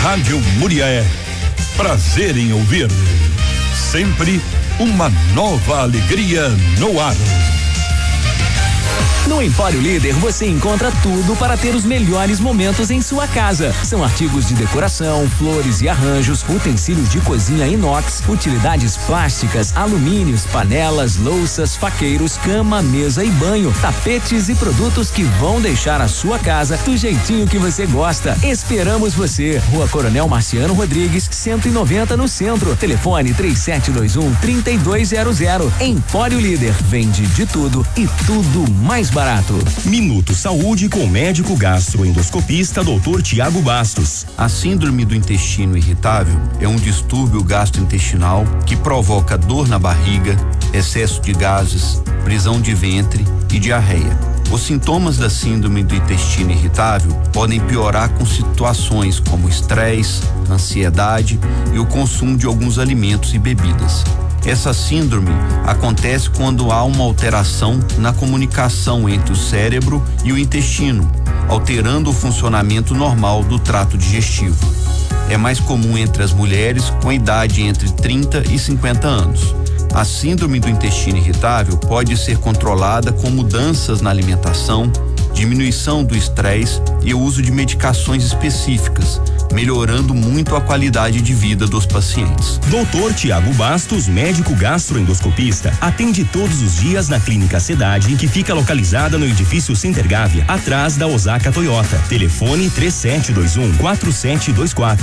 Rádio Muriaé. Prazer em ouvir. Sempre uma nova alegria no ar. No Empório Líder você encontra tudo para ter os melhores momentos em sua casa. São artigos de decoração, flores e arranjos, utensílios de cozinha inox, utilidades plásticas, alumínios, panelas, louças, faqueiros, cama, mesa e banho, tapetes e produtos que vão deixar a sua casa do jeitinho que você gosta. Esperamos você. Rua Coronel Marciano Rodrigues, 190 no centro. Telefone 3721-3200. Empório Líder. Vende de tudo e tudo mais barato. Minuto Saúde com o médico gastroendoscopista Dr. Tiago Bastos. A síndrome do intestino irritável é um distúrbio gastrointestinal que provoca dor na barriga, excesso de gases, prisão de ventre e diarreia. Os sintomas da síndrome do intestino irritável podem piorar com situações como estresse, ansiedade e o consumo de alguns alimentos e bebidas. Essa síndrome acontece quando há uma alteração na comunicação entre o cérebro e o intestino, alterando o funcionamento normal do trato digestivo. É mais comum entre as mulheres com idade entre 30 e 50 anos. A síndrome do intestino irritável pode ser controlada com mudanças na alimentação, diminuição do estresse e o uso de medicações específicas, melhorando muito a qualidade de vida dos pacientes. Dr. Tiago Bastos, médico gastroendoscopista, atende todos os dias na Clínica Cidade, que fica localizada no edifício Center Gávea, atrás da Osaka Toyota. Telefone 3721-4724.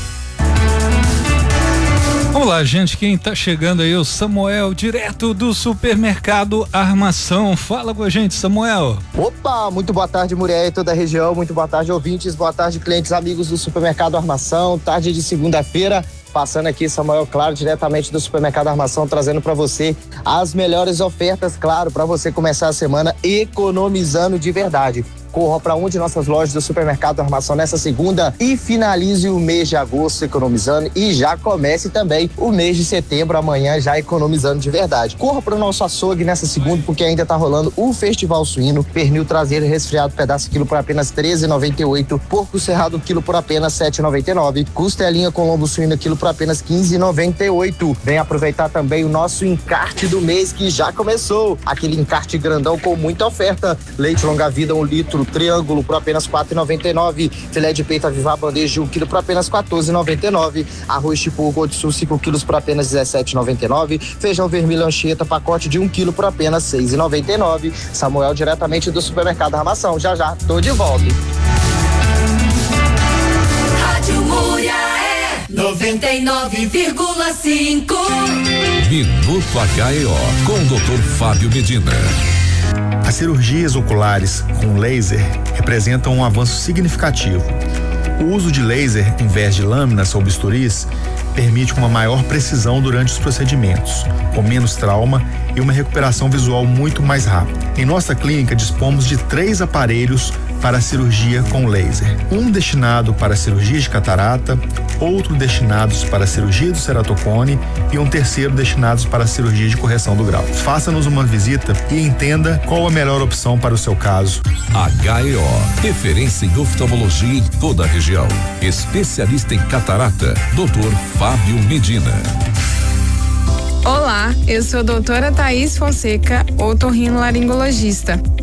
Olá, gente, quem tá chegando aí é o Samuel, direto do Supermercado Armação. Fala com a gente, Samuel. Opa, muito boa tarde, Muriel e toda a região, muito boa tarde, ouvintes, boa tarde, clientes, amigos do Supermercado Armação, tarde de segunda-feira, passando aqui, Samuel, claro, diretamente do Supermercado Armação, trazendo para você as melhores ofertas, claro, para você começar a semana economizando de verdade. Corra para uma de nossas lojas do Supermercado Armação nessa segunda e finalize o mês de agosto economizando e já comece também o mês de setembro, amanhã já economizando de verdade. Corra para o nosso açougue nessa segunda, porque ainda tá rolando o Festival Suíno, pernil traseiro resfriado pedaço quilo por apenas R$13,98, porco cerrado quilo por apenas R$7,99, costelinha com lombo suíno quilo por apenas R$15,98. Vem aproveitar também o nosso encarte do mês que já começou, aquele encarte grandão com muita oferta, leite longa vida 1 litro triângulo por apenas R$4,99, filé de peito Avivar bandeja 1 quilo por apenas R$14,99, arroz tipo Gold Sul 5 quilos por apenas R$17,99, feijão vermelho Anchieta pacote de 1 quilo por apenas R$6,99. Samuel, diretamente do Supermercado Armação, já tô de volta. Rádio Muriaé 99,5. Minuto HEO com o Dr. Fábio Medina. As cirurgias oculares com laser representam um avanço significativo. O uso de laser em vez de lâminas ou bisturis permite uma maior precisão durante os procedimentos, com menos trauma e uma recuperação visual muito mais rápida. Em nossa clínica dispomos de 3 aparelhos para a cirurgia com laser. Um destinado para a cirurgia de catarata, outro destinados para a cirurgia do ceratocone e um terceiro destinados para a cirurgia de correção do grau. Faça-nos uma visita e entenda qual a melhor opção para o seu caso. HEO, referência em oftalmologia em toda a região. Especialista em catarata, Dr. Fábio Medina. Olá, eu sou a doutora Thaís Fonseca, otorrinolaringologista.